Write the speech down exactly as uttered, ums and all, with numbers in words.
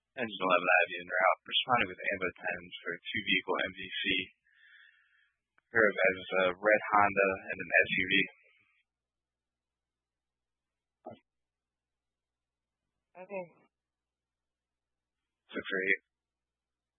Engine eleven Ivy en route, responding with ammo tens for a two-vehicle M V C. Here, guys, is a red Honda and an S U V. Okay. Six or eight.